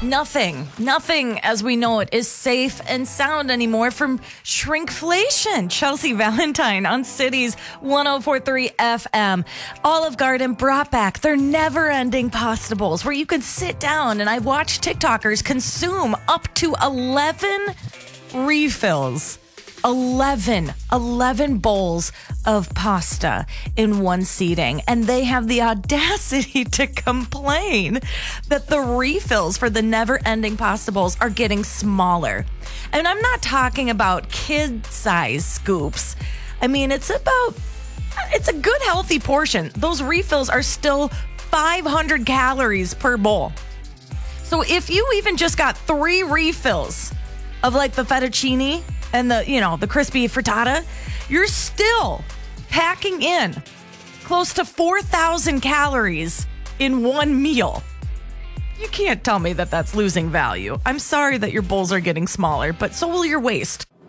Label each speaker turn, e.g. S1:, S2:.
S1: Nothing as we know it is safe and sound anymore from shrinkflation. Chelsea Valentine on Cities 104.3 FM. Olive Garden brought back their never-ending pasta bowls where you can sit down, and I watch TikTokers consume up to 11 refills. 11 bowls of pasta in one seating. And they have the audacity to complain that the refills for the never-ending pasta bowls are getting smaller. And I'm not talking about kid-size scoops. I mean, it's a good healthy portion. Those refills are still 500 calories per bowl. So if you even just got 3 refills of like the fettuccine and the crispy frittata, you're still packing in close to 4,000 calories in one meal. You can't tell me that that's losing value. I'm sorry that your bowls are getting smaller, but so will your waste.